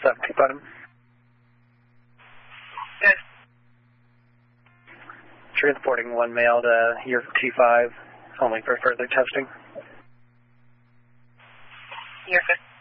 keep on him. Good. Transporting one male to year 25, only for further testing. Year 5.